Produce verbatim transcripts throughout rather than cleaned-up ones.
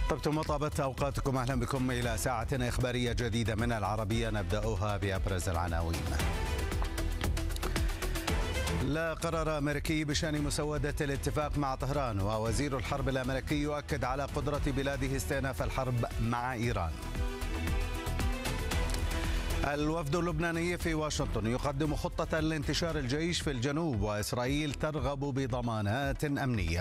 طبتم وطابت أوقاتكم. أهلا بكم إلى ساعة إخبارية جديدة من العربية، نبدأها بأبرز العناوين. لا قرار أمريكي بشأن مسودة الاتفاق مع طهران، ووزير الحرب الأمريكي يؤكد على قدرة بلاده استئناف الحرب مع إيران. الوفد اللبناني في واشنطن يقدم خطة لانتشار الجيش في الجنوب، وإسرائيل ترغب بضمانات أمنية.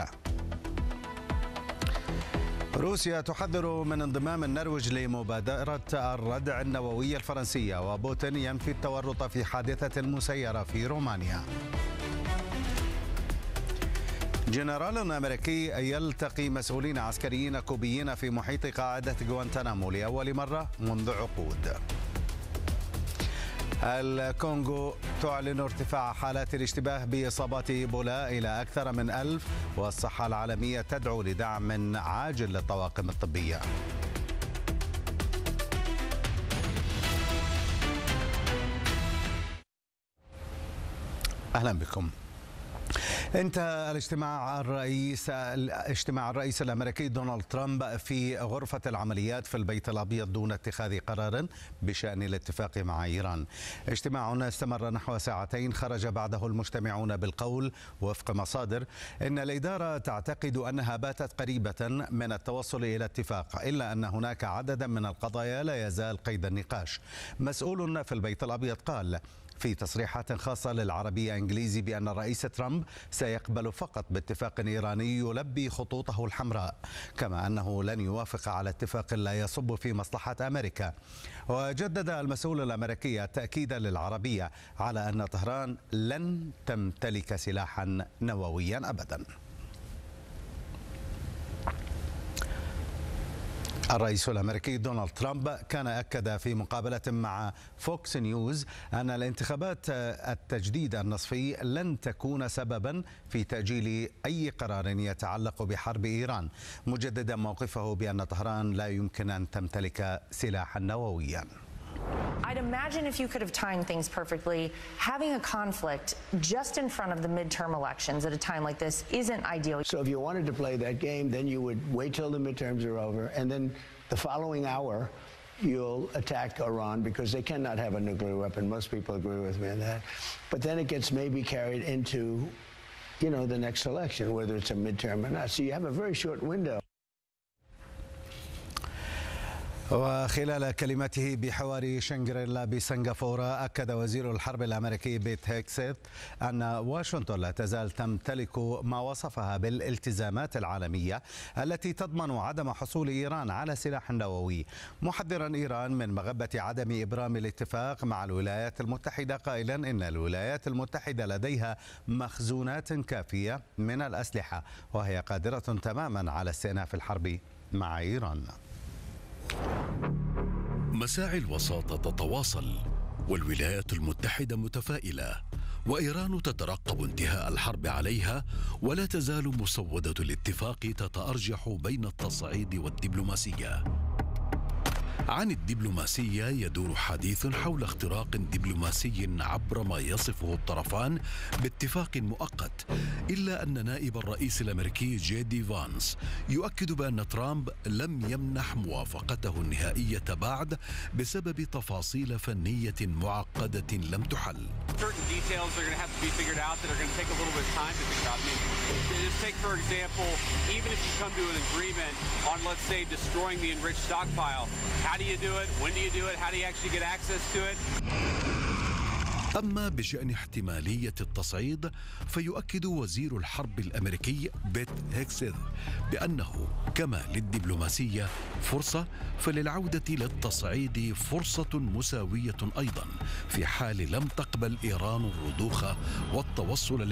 روسيا تحذر من انضمام النرويج لمبادرة الردع النووي الفرنسية، وبوتين ينفي التورط في حادثة مسيرة في رومانيا. جنرال أمريكي يلتقي مسؤولين عسكريين كوبيين في محيط قاعدة غوانتنامو لأول مرة منذ عقود. الكونغو تعلن ارتفاع حالات الاشتباه بإصابات إيبولا إلى أكثر من ألف، والصحة العالمية تدعو لدعم عاجل للطواقم الطبية. أهلا بكم. انتهى الاجتماع الرئيس اجتماع الرئيس الامريكي دونالد ترامب في غرفة العمليات في البيت الابيض دون اتخاذ قرار بشأن الاتفاق مع ايران. اجتماع استمر نحو ساعتين، خرج بعده المجتمعون بالقول وفق مصادر ان الإدارة تعتقد انها باتت قريبة من التوصل الى اتفاق، الا ان هناك عددا من القضايا لا يزال قيد النقاش. مسؤول في البيت الابيض قال في تصريحات خاصة للعربية إنجليزي بأن الرئيس ترامب سيقبل فقط باتفاق إيراني يلبي خطوطه الحمراء، كما أنه لن يوافق على اتفاق لا يصب في مصلحة أمريكا. وجدد المسؤول الأمريكي التأكيد للعربية على أن طهران لن تمتلك سلاحا نوويا أبدا. الرئيس الأمريكي دونالد ترامب كان أكد في مقابلة مع فوكس نيوز أن الانتخابات التجديد النصفي لن تكون سببا في تأجيل أي قرار يتعلق بحرب إيران، مجددا موقفه بأن طهران لا يمكن أن تمتلك سلاحا نوويا. I'd imagine if you could have timed things perfectly, having a conflict just in front of the midterm elections at a time like this isn't ideal. So if you wanted to play that game, then you would wait till the midterms are over, and then the following hour you'll attack Iran because they cannot have a nuclear weapon. Most people agree with me on that. But then it gets maybe carried into, you know, the next election, whether it's a midterm or not. So you have a very short window. وخلال كلمته بحوار شنغريلا بسنغافورة، أكد وزير الحرب الأمريكي بيت هيكسيت أن واشنطن لا تزال تمتلك ما وصفها بالالتزامات العالمية التي تضمن عدم حصول إيران على سلاح نووي، محذرا إيران من مغبة عدم إبرام الاتفاق مع الولايات المتحدة، قائلا إن الولايات المتحدة لديها مخزونات كافية من الأسلحة، وهي قادرة تماما على استئناف الحرب مع إيران. مساعي الوساطة تتواصل، والولايات المتحدة متفائلة، وإيران تترقب انتهاء الحرب عليها، ولا تزال مسودة الاتفاق تتأرجح بين التصعيد والدبلوماسية. عن الدبلوماسية يدور حديث حول اختراق دبلوماسي عبر ما يصفه الطرفان باتفاق مؤقت، إلا أن نائب الرئيس الأمريكي جي دي فانس يؤكد بأن ترامب لم يمنح موافقته النهائية بعد بسبب تفاصيل فنية معقدة لم تحل. How do you do it? When do you do it? How do you actually get access to it? أما بشأن احتمالية التصعيد، فيؤكد وزير الحرب الأمريكي بيت هيكسيت بأنه كما للدبلوماسية فرصة، فللعودة للتصعيد فرصة مساوية أيضا، في حال لم تقبل إيران الرضوخ والتوصل